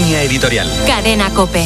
Línea editorial. Cadena COPE.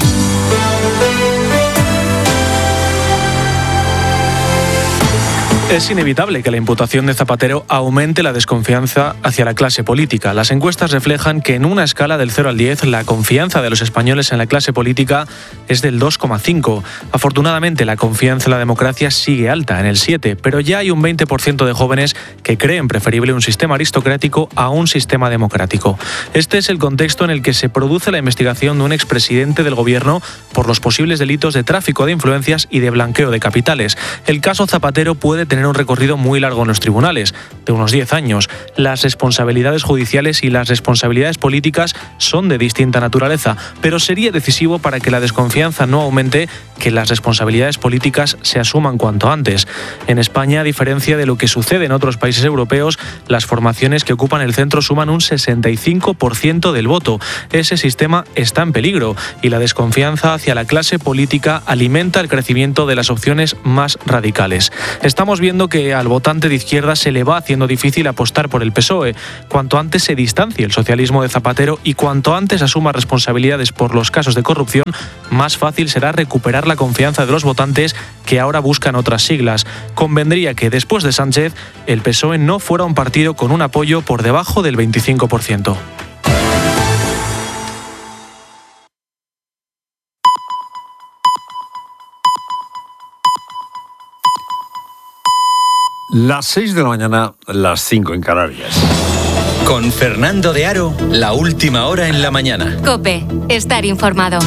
Es inevitable que la imputación de Zapatero aumente la desconfianza hacia la clase política. Las encuestas reflejan que en una escala del 0 al 10, la confianza de los españoles en la clase política es del 2,5. Afortunadamente, la confianza en la democracia sigue alta, en el 7, pero ya hay un 20% de jóvenes que creen preferible un sistema aristocrático a un sistema democrático. Este es el contexto en el que se produce la investigación de un expresidente del gobierno por los posibles delitos de tráfico de influencias y de blanqueo de capitales. El caso Zapatero puede tener un recorrido muy largo en los tribunales, de unos 10 años. Las responsabilidades judiciales y las responsabilidades políticas son de distinta naturaleza, pero sería decisivo para que la desconfianza no aumente que las responsabilidades políticas se asuman cuanto antes. En España, a diferencia de lo que sucede en otros países europeos, las formaciones que ocupan el centro suman un 65% del voto. Ese sistema está en peligro y la desconfianza hacia la clase política alimenta el crecimiento de las opciones más radicales. Estamos viendo que al votante de izquierda se le va haciendo difícil apostar por el PSOE. Cuanto antes se distancie el socialismo de Zapatero y cuanto antes asuma responsabilidades por los casos de corrupción, más fácil será recuperar la confianza de los votantes que ahora buscan otras siglas. Convendría que después de Sánchez, el PSOE no fuera un partido con un apoyo por debajo del 25%. Las 6 de la mañana, las 5 en Canarias. Con Fernando de Aro, la última hora en la mañana. COPE, estar informado.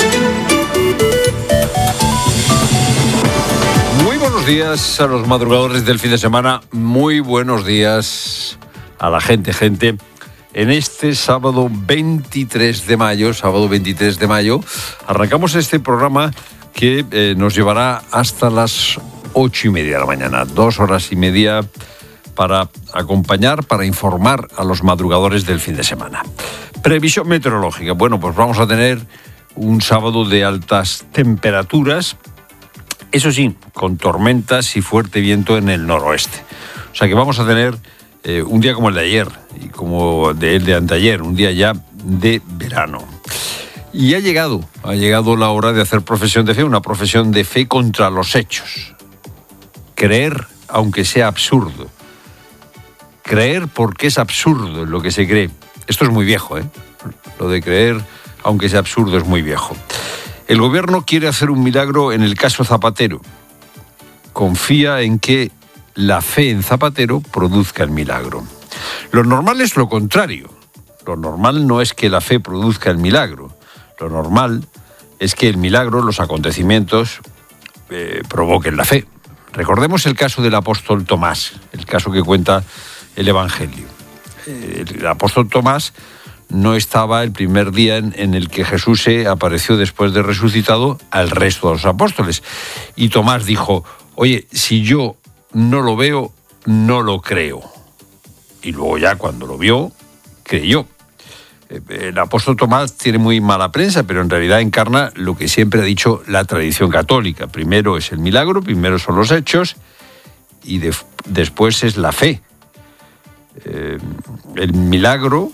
Muy buenos días a los madrugadores del fin de semana. Muy buenos días a la gente. En este sábado 23 de mayo, arrancamos este programa que nos llevará hasta las 8:30 de la mañana, 2 horas y media para acompañar, para informar a los madrugadores del fin de semana. Previsión meteorológica. Bueno, pues vamos a tener un sábado de altas temperaturas, eso sí, con tormentas y fuerte viento en el noroeste. O sea que vamos a tener un día como el de ayer y como el de anteayer, un día ya de verano. Y ha llegado la hora de hacer profesión de fe, una profesión de fe contra los hechos. Creer, aunque sea absurdo. Creer porque es absurdo lo que se cree. Esto es muy viejo, ¿eh? Lo de creer, aunque sea absurdo, es muy viejo. El gobierno quiere hacer un milagro en el caso Zapatero. Confía en que la fe en Zapatero produzca el milagro. Lo normal es lo contrario. Lo normal no es que la fe produzca el milagro. Lo normal es que el milagro, los acontecimientos, provoquen la fe. Recordemos el caso del apóstol Tomás, el caso que cuenta el Evangelio. El apóstol Tomás no estaba el primer día en el que Jesús se apareció después de resucitado al resto de los apóstoles. Y Tomás dijo, oye, si yo no lo veo, no lo creo. Y luego ya cuando lo vio, creyó. El apóstol Tomás tiene muy mala prensa, pero en realidad encarna lo que siempre ha dicho la tradición católica. Primero es el milagro, primero son los hechos y después es la fe. El milagro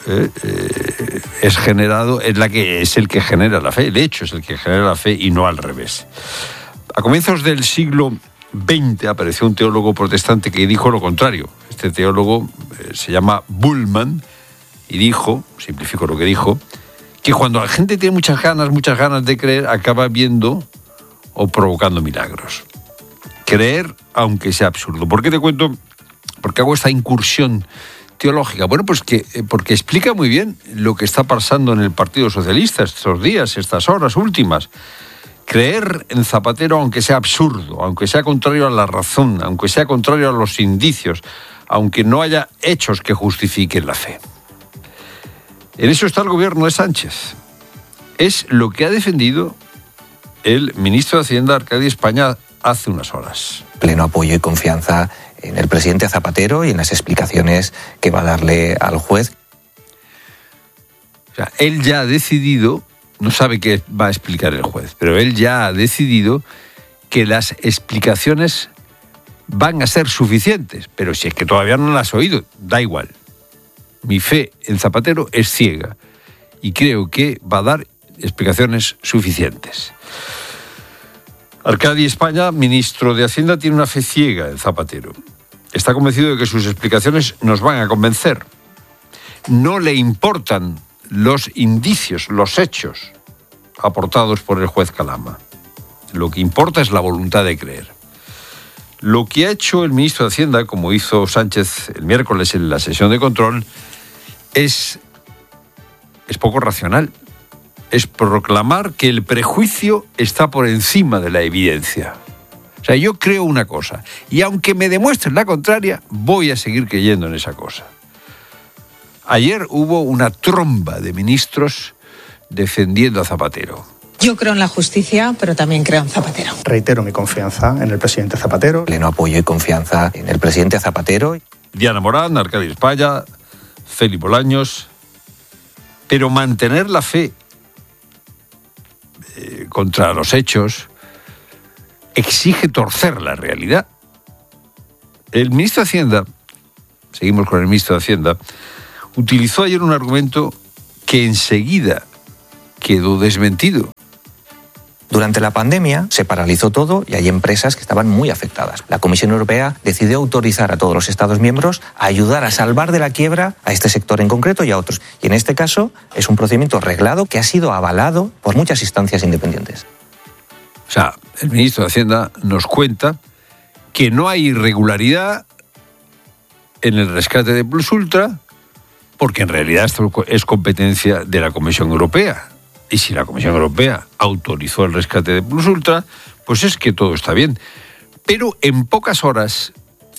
es el que genera la fe, el hecho es el que genera la fe y no al revés. A comienzos del siglo XX apareció un teólogo protestante que dijo lo contrario. Este teólogo se llama Bullman, y dijo, simplifico lo que dijo, que cuando la gente tiene muchas ganas de creer, acaba viendo o provocando milagros. Creer, aunque sea absurdo. ¿Por qué te cuento? Porque hago esta incursión teológica. Bueno, pues porque explica muy bien lo que está pasando en el Partido Socialista estos días, estas horas últimas. Creer en Zapatero, aunque sea absurdo, aunque sea contrario a la razón, aunque sea contrario a los indicios, aunque no haya hechos que justifiquen la fe. En eso está el gobierno de Sánchez. Es lo que ha defendido el ministro de Hacienda, Arcadio España, hace unas horas. Pleno apoyo y confianza en el presidente Zapatero y en las explicaciones que va a darle al juez. O sea, él ya ha decidido, no sabe qué va a explicar el juez, pero él ya ha decidido que las explicaciones van a ser suficientes. Pero si es que todavía no las has oído, da igual. Mi fe en Zapatero es ciega y creo que va a dar explicaciones suficientes. Arcadi España, ministro de Hacienda, tiene una fe ciega en Zapatero. Está convencido de que sus explicaciones nos van a convencer. No le importan los indicios, los hechos aportados por el juez Calama. Lo que importa es la voluntad de creer. Lo que ha hecho el ministro de Hacienda, como hizo Sánchez el miércoles en la sesión de control, es poco racional. Es proclamar que el prejuicio está por encima de la evidencia. O sea, yo creo una cosa, y aunque me demuestren la contraria, voy a seguir creyendo en esa cosa. Ayer hubo una tromba de ministros defendiendo a Zapatero. Yo creo en la justicia, pero también creo en Zapatero. Reitero mi confianza en el presidente Zapatero. Pleno apoyo y confianza en el presidente Zapatero. Diana Morán, Arcadi España, Félix Bolaños. Pero mantener la fe contra los hechos exige torcer la realidad. El ministro de Hacienda, seguimos con el ministro de Hacienda, utilizó ayer un argumento que enseguida quedó desmentido. Durante la pandemia se paralizó todo y hay empresas que estaban muy afectadas. La Comisión Europea decidió autorizar a todos los Estados miembros a ayudar a salvar de la quiebra a este sector en concreto y a otros. Y en este caso es un procedimiento reglado que ha sido avalado por muchas instancias independientes. O sea, el ministro de Hacienda nos cuenta que no hay irregularidad en el rescate de Plus Ultra porque en realidad esto es competencia de la Comisión Europea. Y si la Comisión Europea autorizó el rescate de Plus Ultra, pues es que todo está bien. Pero en pocas horas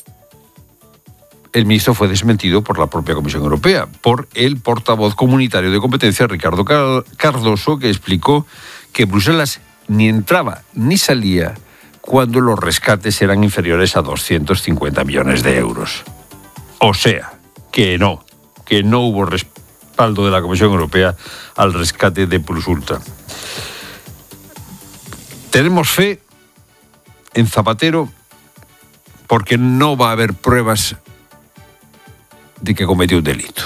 el ministro fue desmentido por la propia Comisión Europea, por el portavoz comunitario de competencia, Ricardo Cardoso, que explicó que Bruselas ni entraba ni salía cuando los rescates eran inferiores a 250 millones de euros. O sea, que no hubo respaldo de la Comisión Europea al rescate de Plus Ultra. Tenemos fe en Zapatero porque no va a haber pruebas de que cometió un delito.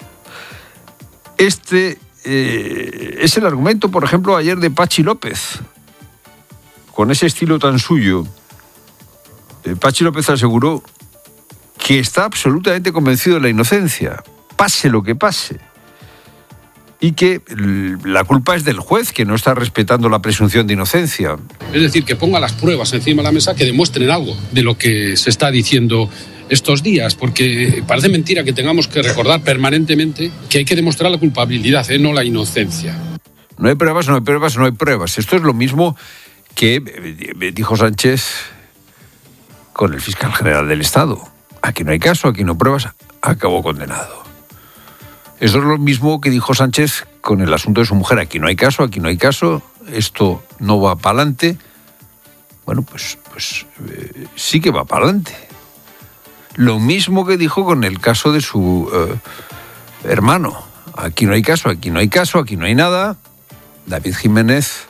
Este es el argumento, por ejemplo, ayer de Pachi López. Con ese estilo tan suyo, Pachi López aseguró que está absolutamente convencido de la inocencia, pase lo que pase, y que la culpa es del juez, que no está respetando la presunción de inocencia. Es decir, que ponga las pruebas encima de la mesa que demuestren algo de lo que se está diciendo estos días, porque parece mentira que tengamos que recordar permanentemente que hay que demostrar la culpabilidad, no la inocencia. No hay pruebas, no hay pruebas, no hay pruebas. Esto es lo mismo que dijo Sánchez con el fiscal general del Estado. Aquí no hay caso, aquí no hay pruebas, acabó condenado. Esto es lo mismo que dijo Sánchez con el asunto de su mujer. Aquí no hay caso, esto no va para adelante. Bueno, pues sí que va para adelante. Lo mismo que dijo con el caso de su hermano. Aquí no hay caso, aquí no hay nada. David Jiménez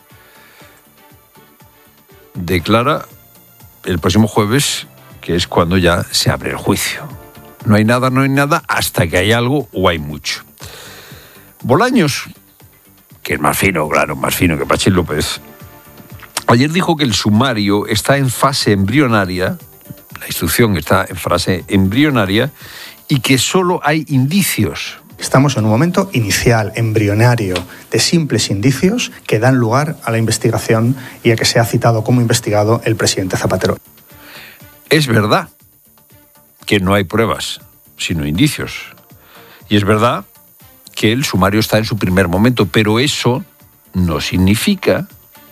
declara el próximo jueves, que es cuando ya se abre el juicio. No hay nada hasta que hay algo o hay mucho. Bolaños, que es más fino que Pachi López, ayer dijo que el sumario está en fase embrionaria, la instrucción está en fase embrionaria, y que solo hay indicios. Estamos en un momento inicial, embrionario, de simples indicios que dan lugar a la investigación y a que sea citado como investigado el presidente Zapatero. Es verdad que no hay pruebas, sino indicios. Y es verdad que el sumario está en su primer momento, pero eso no significa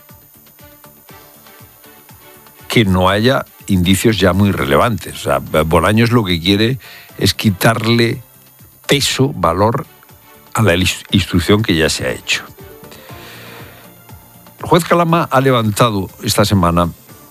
que no haya indicios ya muy relevantes. O sea, Bolaños lo que quiere es quitarle peso, valor a la instrucción que ya se ha hecho. El juez Calama ha levantado esta semana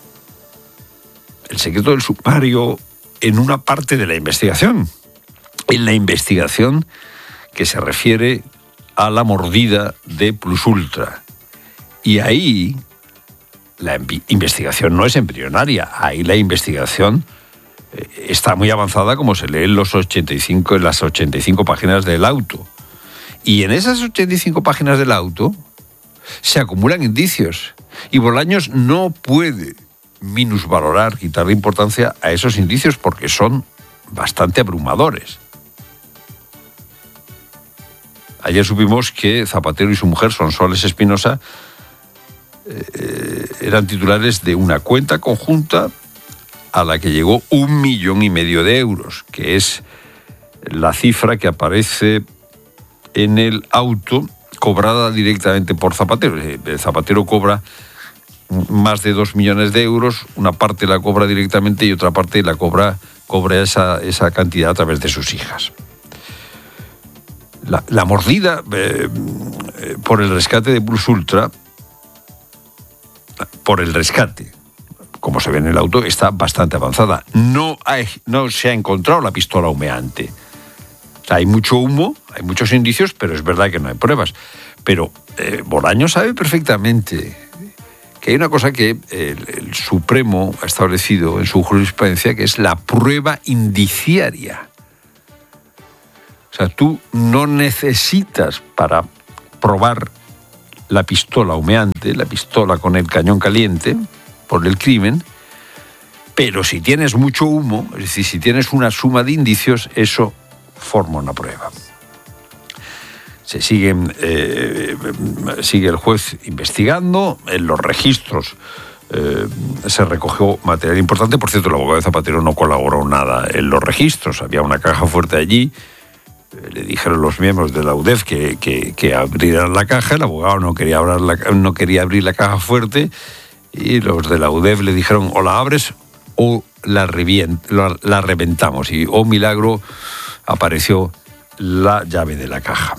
el secreto del sumario en una parte de la investigación. En la investigación que se refiere a la mordida de Plus Ultra. Y ahí la investigación no es embrionaria. Ahí la investigación está muy avanzada, como se lee en las 85 páginas del auto. Y en esas 85 páginas del auto se acumulan indicios. Y Bolaños no puede minusvalorar, quitarle importancia a esos indicios porque son bastante abrumadores. Ayer supimos que Zapatero y su mujer, Sonsoles Espinosa, eran titulares de una cuenta conjunta a la que llegó 1,5 millones de euros, que es la cifra que aparece en el auto cobrada directamente por Zapatero. Zapatero cobra más de 2 millones de euros, una parte la cobra directamente y otra parte la cobra esa cantidad a través de sus hijas. La mordida por el rescate de Plus Ultra, por el rescate, como se ve en el auto, está bastante avanzada. No se ha encontrado la pistola humeante. O sea, hay mucho humo, hay muchos indicios, pero es verdad que no hay pruebas. Pero Bolaños sabe perfectamente que hay una cosa que el Supremo ha establecido en su jurisprudencia, que es la prueba indiciaria. O sea, tú no necesitas para probar la pistola humeante, la pistola con el cañón caliente por el crimen, pero si tienes mucho humo, es decir, si tienes una suma de indicios, eso forma una prueba. Sigue el juez investigando, en los registros se recogió material importante. Por cierto, el abogado de Zapatero no colaboró nada en los registros, había una caja fuerte allí. Le dijeron los miembros de la UDEF que abrieran la caja, el abogado no quería abrir la caja fuerte y los de la UDEF le dijeron o la abres o la reventamos, y oh milagro apareció la llave de la caja.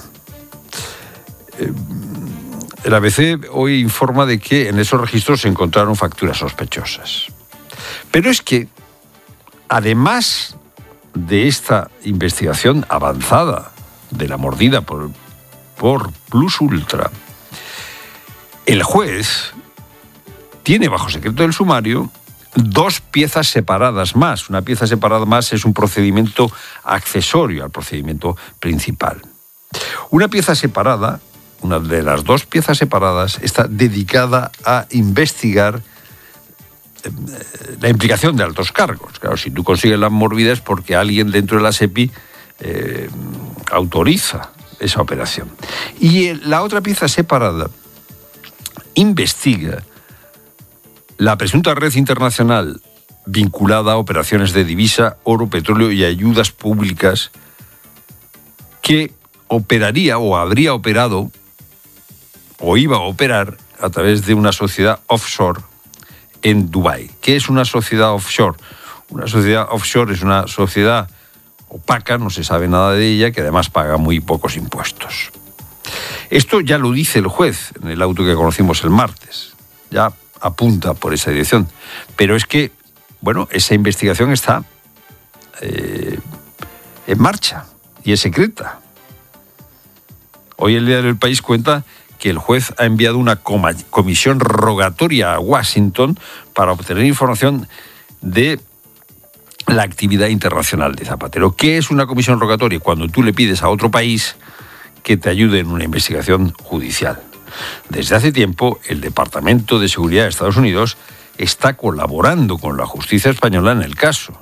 El ABC hoy informa de que en esos registros se encontraron facturas sospechosas. Pero es que, además de esta investigación avanzada de la mordida por Plus Ultra, el juez tiene bajo secreto del sumario 2 piezas separadas más. Una pieza separada más es un procedimiento accesorio al procedimiento principal. Una pieza separada, una de las 2 piezas separadas, está dedicada a investigar la implicación de altos cargos. Claro, si tú consigues la mordida es porque alguien dentro de la SEPI autoriza esa operación. Y la otra pieza separada investiga la presunta red internacional vinculada a operaciones de divisa, oro, petróleo y ayudas públicas que operaría o habría operado o iba a operar a través de una sociedad offshore en Dubái. ¿Qué es una sociedad offshore? Una sociedad offshore es una sociedad opaca, no se sabe nada de ella, que además paga muy pocos impuestos. Esto ya lo dice el juez en el auto que conocimos el martes. Ya apunta por esa dirección. Pero es que, bueno, esa investigación está en marcha y es secreta. Hoy el diario El País cuenta que el juez ha enviado una comisión rogatoria a Washington para obtener información de la actividad internacional de Zapatero. ¿Qué es una comisión rogatoria? Cuando tú le pides a otro país que te ayude en una investigación judicial. Desde hace tiempo, el Departamento de Seguridad de Estados Unidos está colaborando con la justicia española en el caso.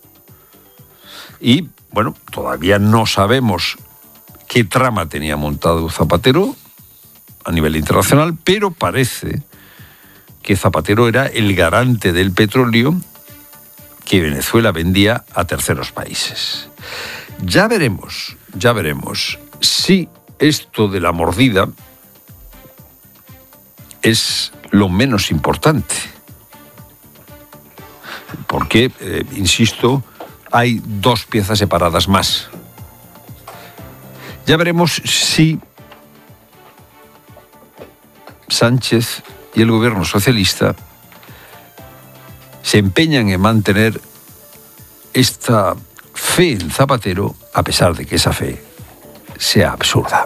Y, bueno, todavía no sabemos qué trama tenía montado Zapatero a nivel internacional, pero parece que Zapatero era el garante del petróleo que Venezuela vendía a terceros países. Ya veremos si esto de la mordida es lo menos importante. Porque, insisto, hay 2 piezas separadas más. Ya veremos si Sánchez y el gobierno socialista se empeñan en mantener esta fe en Zapatero, a pesar de que esa fe sea absurda.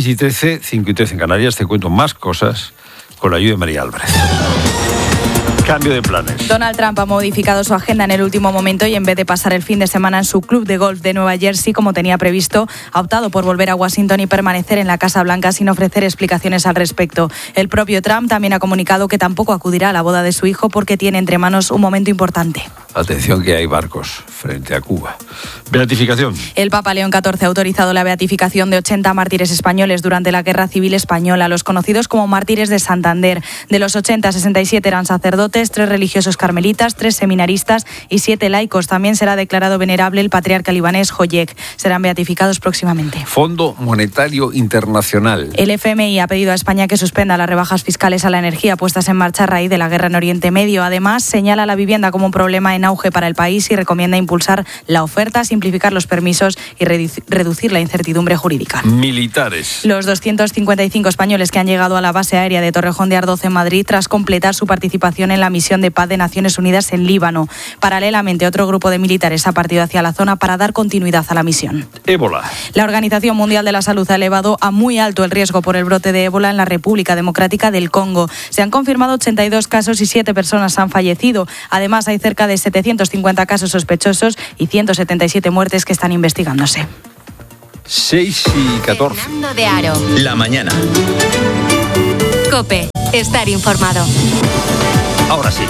6:13, 5:13 en Canarias. Te cuento más cosas con la ayuda de María Álvarez. Cambio de planes. Donald Trump ha modificado su agenda en el último momento y en vez de pasar el fin de semana en su club de golf de Nueva Jersey, como tenía previsto, ha optado por volver a Washington y permanecer en la Casa Blanca sin ofrecer explicaciones al respecto. El propio Trump también ha comunicado que tampoco acudirá a la boda de su hijo porque tiene entre manos un momento importante. Atención que hay barcos frente a Cuba. Beatificación. El Papa León XIV ha autorizado la beatificación de 80 mártires españoles durante la Guerra Civil Española, los conocidos como mártires de Santander. De los 80, 67 eran sacerdotes, 3 religiosos carmelitas, 3 seminaristas y 7 laicos. También será declarado venerable el patriarca libanés Joyek. Serán beatificados próximamente. Fondo Monetario Internacional. El FMI ha pedido a España que suspenda las rebajas fiscales a la energía puestas en marcha a raíz de la guerra en Oriente Medio. Además, señala la vivienda como un problema en auge para el país y recomienda impulsar la oferta, simplificar los permisos y reducir la incertidumbre jurídica. Militares. Los 255 españoles que han llegado a la base aérea de Torrejón de Ardoz en Madrid tras completar su participación en la misión de paz de Naciones Unidas en Líbano. Paralelamente, otro grupo de militares ha partido hacia la zona para dar continuidad a la misión. Ébola. La Organización Mundial de la Salud ha elevado a muy alto el riesgo por el brote de ébola en la República Democrática del Congo. Se han confirmado 82 casos y 7 personas han fallecido. Además, hay cerca de 750 casos sospechosos y 177 muertes que están investigándose. 6:14. Fernando de Aro. La mañana. COPE. Estar informado. Ahora sí.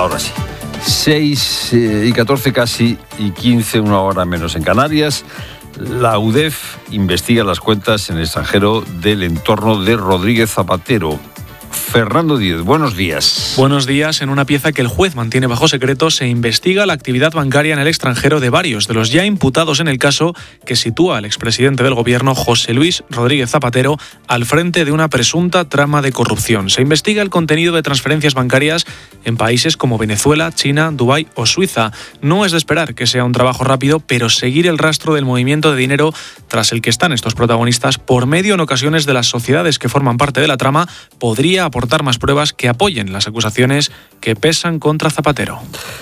6:14 casi y 15, una hora menos en Canarias. La UDEF investiga las cuentas en el extranjero del entorno de Rodríguez Zapatero. Fernando Díez, buenos días. Buenos días. En una pieza que el juez mantiene bajo secreto se investiga la actividad bancaria en el extranjero de varios de los ya imputados en el caso que sitúa al expresidente del gobierno, José Luis Rodríguez Zapatero, al frente de una presunta trama de corrupción. Se investiga el contenido de transferencias bancarias en países como Venezuela, China, Dubái o Suiza. No es de esperar que sea un trabajo rápido, pero seguir el rastro del movimiento de dinero tras el que están estos protagonistas por medio en ocasiones de las sociedades que forman parte de la trama podría aportar más pruebas que apoyen las acusaciones que pesan contra Zapatero.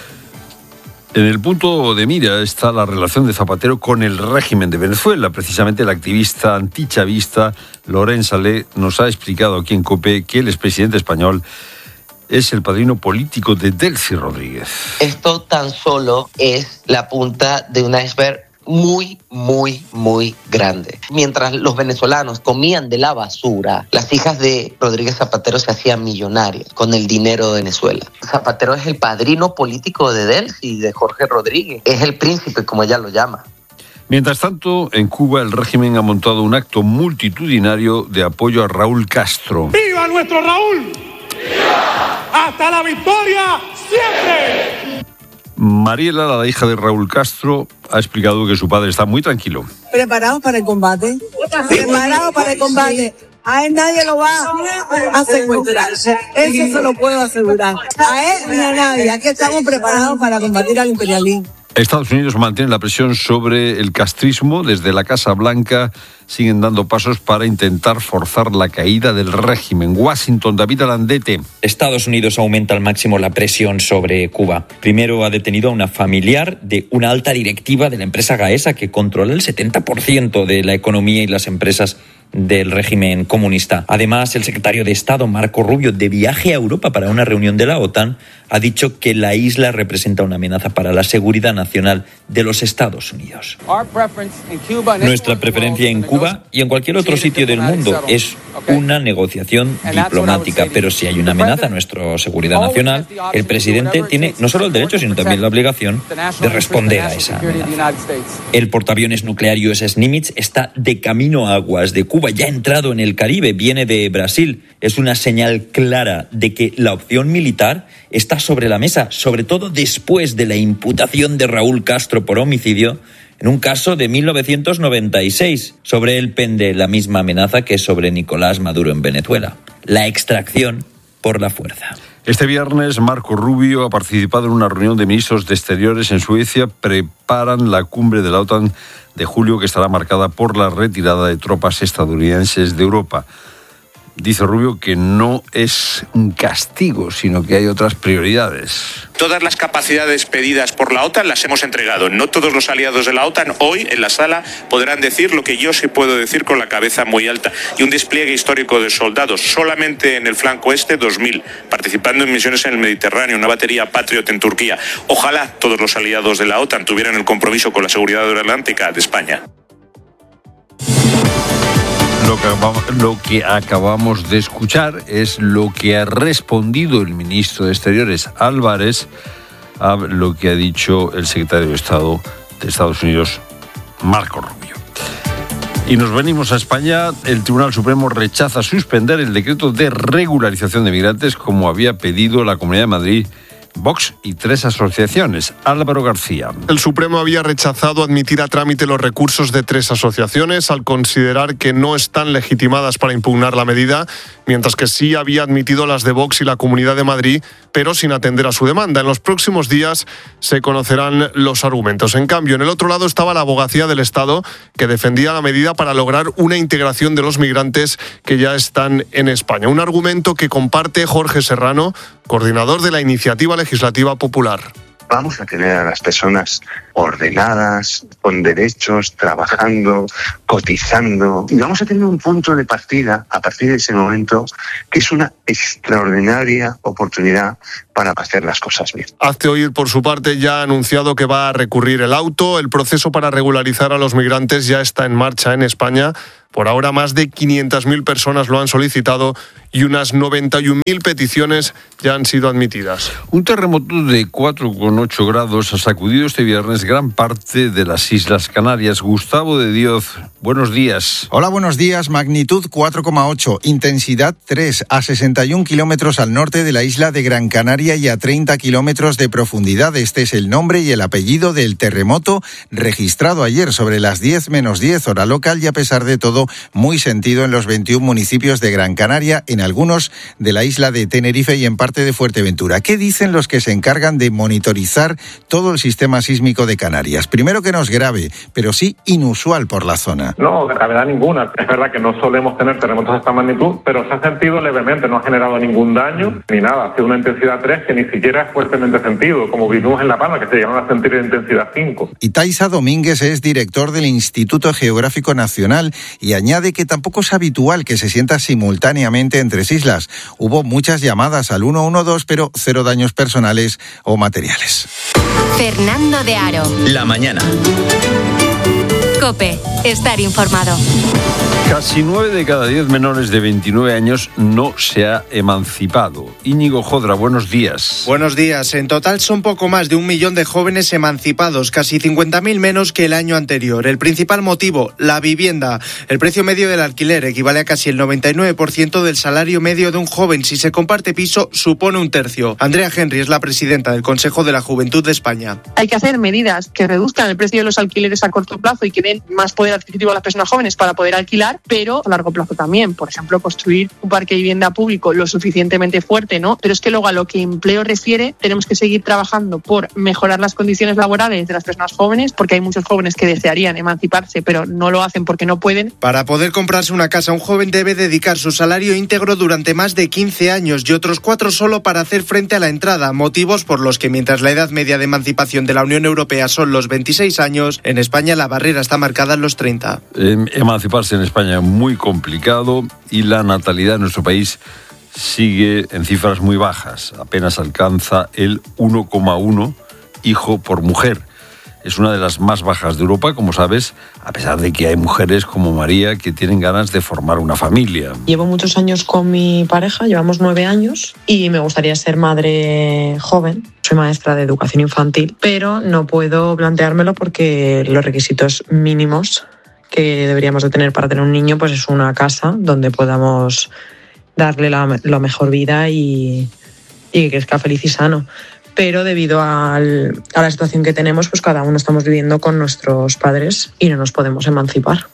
En el punto de mira está la relación de Zapatero con el régimen de Venezuela. Precisamente la activista antichavista Lorenza Le nos ha explicado aquí en COPE que el expresidente español es el padrino político de Delcy Rodríguez. Esto tan solo es la punta de un iceberg muy grande. Mientras los venezolanos comían de la basura, las hijas de Rodríguez Zapatero se hacían millonarias con el dinero de Venezuela. Zapatero es el padrino político de Delcy, de Jorge Rodríguez. Es el príncipe, como ella lo llama. Mientras tanto, en Cuba el régimen ha montado un acto multitudinario de apoyo a Raúl Castro. ¡Viva nuestro Raúl! ¡Viva! ¡Hasta la victoria siempre! Mariela, la hija de Raúl Castro, ha explicado que su padre está muy tranquilo. ¿Preparados para el combate? ¿Preparados para el combate? A él nadie lo va a secuestrar. Eso se lo puedo asegurar. A él ni a nadie. Aquí estamos preparados para combatir al imperialismo. Estados Unidos mantiene la presión sobre el castrismo. Desde la Casa Blanca siguen dando pasos para intentar forzar la caída del régimen. Washington, David Alandete. Estados Unidos aumenta al máximo la presión sobre Cuba. Primero ha detenido a una familiar de una alta directiva de la empresa Gaesa que controla el 70% de la economía y las empresas del régimen comunista. Además, el secretario de Estado, Marco Rubio, de viaje a Europa para una reunión de la OTAN, ha dicho que la isla representa una amenaza para la seguridad nacional de los Estados Unidos. Nuestra preferencia en Cuba y en cualquier otro sitio del mundo es una negociación diplomática, pero si hay una amenaza a nuestra seguridad nacional, el presidente tiene no solo el derecho, sino también la obligación de responder a esa amenaza. El portaaviones nuclear USS Nimitz está de camino a aguas de Cuba, ya ha entrado en el Caribe, viene de Brasil. Es una señal clara de que la opción militar está sobre la mesa, sobre todo después de la imputación de Raúl Castro por homicidio en un caso de 1996. Sobre él pende la misma amenaza que sobre Nicolás Maduro en Venezuela: la extracción por la fuerza. Este viernes, Marco Rubio ha participado en una reunión de ministros de Exteriores en Suecia. Preparan la cumbre de la OTAN de julio, que estará marcada por la retirada de tropas estadounidenses de Europa. dice Rubio que no es un castigo, sino que hay otras prioridades. Todas las capacidades pedidas por la OTAN las hemos entregado. No todos los aliados de la OTAN hoy en la sala podrán decir lo que yo sí puedo decir con la cabeza muy alta. Y un despliegue histórico de soldados, solamente en el flanco este 2.000, participando en misiones en el Mediterráneo, una batería Patriot en Turquía. Ojalá todos los aliados de la OTAN tuvieran el compromiso con la seguridad aeronáutica de España. Lo que acabamos de escuchar es lo que ha respondido el ministro de Exteriores, Álvarez, a lo que ha dicho el secretario de Estado de Estados Unidos, Marco Rubio. Y nos venimos a España. El Tribunal Supremo rechaza suspender el decreto de regularización de migrantes como había pedido la Comunidad de Madrid, Vox y 3 asociaciones. Álvaro García. El Supremo había rechazado admitir a trámite los recursos de 3 asociaciones al considerar que no están legitimadas para impugnar la medida, mientras que sí había admitido las de Vox y la Comunidad de Madrid, pero sin atender a su demanda. En los próximos días se conocerán los argumentos. En cambio, en el otro lado estaba la Abogacía del Estado, que defendía la medida para lograr una integración de los migrantes que ya están en España. Un argumento que comparte Jorge Serrano, coordinador de la Iniciativa Legislativa Popular. Vamos a tener a las personas ordenadas, con derechos, trabajando, cotizando. Y vamos a tener un punto de partida, a partir de ese momento, que es una extraordinaria oportunidad para hacer las cosas bien. Hazte Oír, por su parte, ya ha anunciado que va a recurrir el auto. El proceso para regularizar a los migrantes ya está en marcha en España. Por ahora, más de 500.000 personas lo han solicitado y unas 91.000 peticiones ya han sido admitidas. Un terremoto de 4,8 grados ha sacudido este viernes gran parte de las Islas Canarias. Gustavo de Dios, buenos días. Hola, buenos días. Magnitud 4,8, intensidad 3, a 61 kilómetros al norte de la isla de Gran Canaria y a 30 kilómetros de profundidad. Este es el nombre y el apellido del terremoto registrado ayer sobre las 10 menos 10 hora local y, a pesar de todo, muy sentido en los 21 municipios de Gran Canaria, en algunos de la isla de Tenerife y en parte de Fuerteventura. ¿Qué dicen los que se encargan de monitorizar todo el sistema sísmico de Canarias? Primero, que no es grave, pero sí inusual por la zona. No, gravedad ninguna. Es verdad que no solemos tener terremotos de esta magnitud, pero se ha sentido levemente, no ha generado ningún daño ni nada. Ha sido una intensidad 3 que ni siquiera es fuertemente sentido, como vivimos en La Palma, que se llegaron a sentir de intensidad 5. Y Taisa Domínguez es director del Instituto Geográfico Nacional y añade que tampoco es habitual que se sienta simultáneamente en 3 islas. Hubo muchas llamadas al 112, pero 0 daños personales o materiales. Fernando de Aro. La mañana. COPE. Estar informado. Casi 9 de cada 10 menores de 29 años no se ha emancipado. Íñigo Jodra, buenos días. Buenos días. En total son poco más de 1 millón de jóvenes emancipados, casi 50.000 menos que el año anterior. El principal motivo, la vivienda. El precio medio del alquiler equivale a casi el 99% del salario medio de un joven. Si se comparte piso, supone 1/3. Andrea Henry es la presidenta del Consejo de la Juventud de España. Hay que hacer medidas que reduzcan el precio de los alquileres a corto plazo y que den más poder adquisitivo a las personas jóvenes para poder alquilar, pero a largo plazo también. Por ejemplo, construir un parque de vivienda público lo suficientemente fuerte, ¿no? Pero es que luego, a lo que empleo refiere, tenemos que seguir trabajando por mejorar las condiciones laborales de las personas jóvenes, porque hay muchos jóvenes que desearían emanciparse, pero no lo hacen porque no pueden. Para poder comprarse una casa, un joven debe dedicar su salario íntegro durante más de 15 años y otros 4 solo para hacer frente a la entrada. Motivos por los que, mientras la edad media de emancipación de la Unión Europea son los 26 años, en España la barrera está marcada en los 30. Emanciparse en España es muy complicado y la natalidad en nuestro país sigue en cifras muy bajas. Apenas alcanza el 1,1 hijo por mujer. Es una de las más bajas de Europa, como sabes, a pesar de que hay mujeres como María que tienen ganas de formar una familia. Llevo muchos años con mi pareja, llevamos 9 años y me gustaría ser madre joven. Soy maestra de educación infantil, pero no puedo planteármelo porque los requisitos mínimos que deberíamos de tener para tener un niño pues es una casa donde podamos darle la mejor vida y que crezca feliz y sano. Pero debido a la situación que tenemos, pues cada uno estamos viviendo con nuestros padres y no nos podemos emancipar.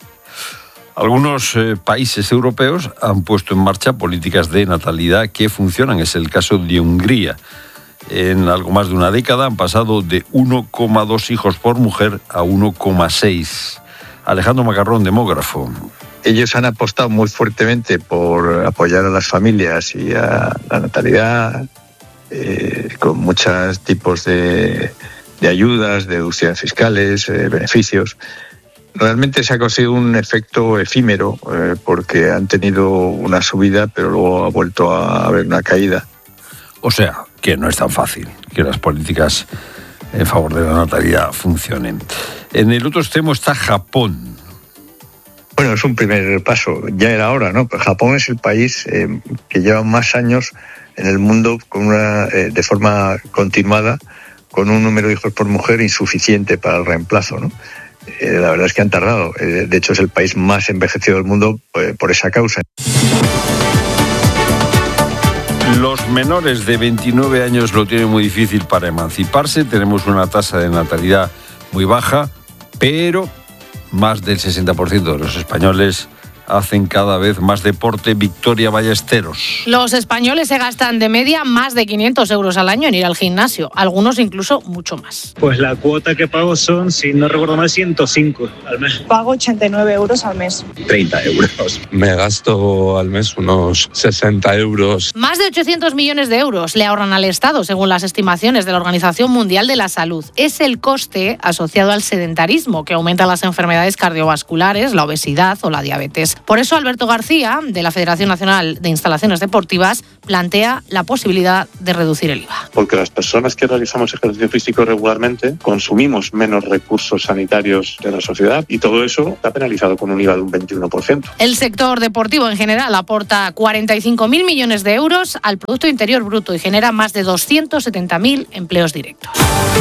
Algunos países europeos han puesto en marcha políticas de natalidad que funcionan. Es el caso de Hungría. En algo más de una década han pasado de 1,2 hijos por mujer a 1,6. Alejandro Macarrón, demógrafo. Ellos han apostado muy fuertemente por apoyar a las familias y a la natalidad, con muchos tipos de ayudas, deducciones fiscales, beneficios. Realmente se ha conseguido un efecto efímero, porque han tenido una subida, pero luego ha vuelto a haber una caída. O sea, que no es tan fácil que las políticas en favor de la natalidad funcionen. En el otro extremo está Japón. Bueno, es un primer paso, ya era hora, ¿no? Pues Japón es el país que lleva más años en el mundo de forma continuada, con un número de hijos por mujer insuficiente para el reemplazo, ¿no? La verdad es que han tardado. De hecho, es el país más envejecido del mundo por esa causa. Los menores de 29 años lo tienen muy difícil para emanciparse. Tenemos una tasa de natalidad muy baja, pero más del 60% de los españoles hacen cada vez más deporte. Victoria Ballesteros. Los españoles se gastan de media más de 500 euros al año en ir al gimnasio, algunos incluso mucho más. Pues la cuota que pago son, si no recuerdo mal, 105 al mes. Pago 89 euros al mes. 30 euros. Me gasto al mes unos 60 euros. Más de 800 millones de euros le ahorran al Estado, según las estimaciones de la Organización Mundial de la Salud. Es el coste asociado al sedentarismo, que aumenta las enfermedades cardiovasculares, la obesidad o la diabetes. Por eso Alberto García, de la Federación Nacional de Instalaciones Deportivas, plantea la posibilidad de reducir el IVA. Porque las personas que realizamos ejercicio físico regularmente consumimos menos recursos sanitarios de la sociedad y todo eso está penalizado con un IVA de un 21%. El sector deportivo en general aporta 45.000 millones de euros al Producto Interior Bruto y genera más de 270.000 empleos directos.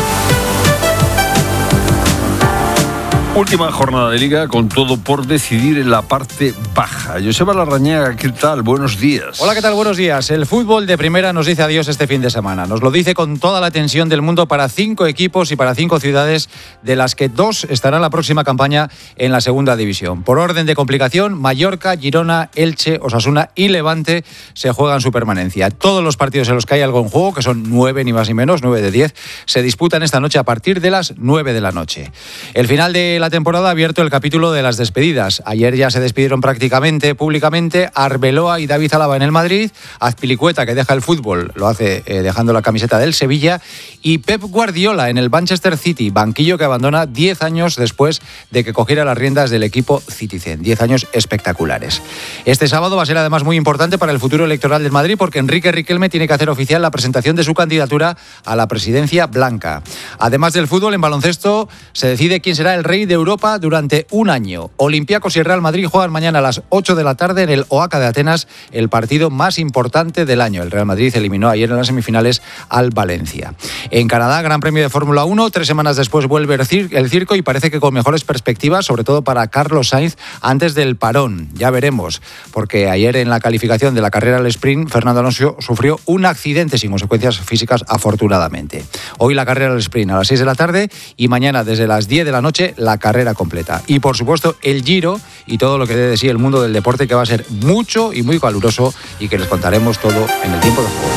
Última jornada de Liga con todo por decidir en la parte baja. Joseba Larrañaga, ¿qué tal? Buenos días. Hola, ¿qué tal? Buenos días. El fútbol de primera nos dice adiós este fin de semana. Nos lo dice con toda la tensión del mundo para 5 equipos y para 5 ciudades, de las que 2 estarán la próxima campaña en la segunda división. Por orden de complicación, Mallorca, Girona, Elche, Osasuna y Levante se juegan su permanencia. Todos los partidos en los que hay algo en juego, que son 9 ni más ni menos, 9 de 10, se disputan esta noche a partir de las 9 de la noche. El final de la temporada ha abierto el capítulo de las despedidas. Ayer ya se despidieron prácticamente públicamente Arbeloa y David Alaba en el Madrid, Azpilicueta, que deja el fútbol, lo hace dejando la camiseta del Sevilla, y Pep Guardiola en el Manchester City, banquillo que abandona 10 años después de que cogiera las riendas del equipo Citizen. 10 años espectaculares. Este sábado va a ser además muy importante para el futuro electoral del Madrid, porque Enrique Riquelme tiene que hacer oficial la presentación de su candidatura a la presidencia blanca. Además del fútbol, en baloncesto se decide quién será el rey de Europa durante un año. Olympiacos y Real Madrid juegan mañana a las 8 de la tarde en el Oaca de Atenas, el partido más importante del año. El Real Madrid eliminó ayer en las semifinales al Valencia. En Canadá, Gran Premio de Fórmula 1, 3 semanas después vuelve el circo y parece que con mejores perspectivas, sobre todo para Carlos Sainz, antes del parón. Ya veremos, porque ayer en la calificación de la carrera al sprint, Fernando Alonso sufrió un accidente sin consecuencias físicas, afortunadamente. Hoy la carrera al sprint a las 6 de la tarde y mañana desde las 10 de la noche la carrera completa. Y por supuesto el Giro y todo lo que dé de sí el mundo del deporte, que va a ser mucho y muy caluroso y que les contaremos todo en el tiempo de juego.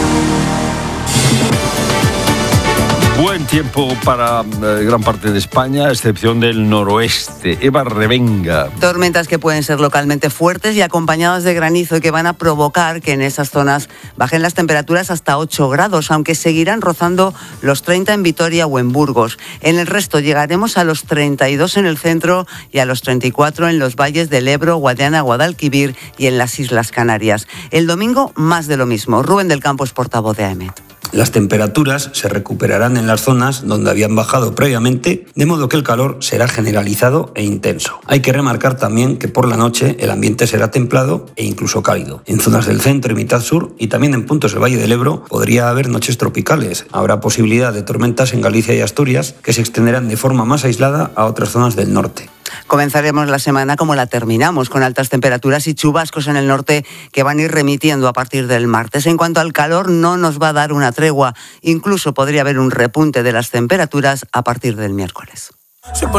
Buen tiempo para gran parte de España, a excepción del noroeste. Eva Revenga. Tormentas que pueden ser localmente fuertes y acompañadas de granizo y que van a provocar que en esas zonas bajen las temperaturas hasta 8 grados, aunque seguirán rozando los 30 en Vitoria o en Burgos. En el resto llegaremos a los 32 en el centro y a los 34 en los valles del Ebro, Guadiana, Guadalquivir y en las Islas Canarias. El domingo más de lo mismo. Rubén del Campo es portavoz de AEMET. Las temperaturas se recuperarán en las zonas donde habían bajado previamente, de modo que el calor será generalizado e intenso. Hay que remarcar también que por la noche el ambiente será templado e incluso cálido. En zonas del centro y mitad sur y también en puntos del Valle del Ebro podría haber noches tropicales. Habrá posibilidad de tormentas en Galicia y Asturias que se extenderán de forma más aislada a otras zonas del norte. Comenzaremos la semana como la terminamos, con altas temperaturas y chubascos en el norte que van a ir remitiendo a partir del martes. En cuanto al calor, no nos va a dar una tregua. Incluso podría haber un repunte de las temperaturas a partir del miércoles.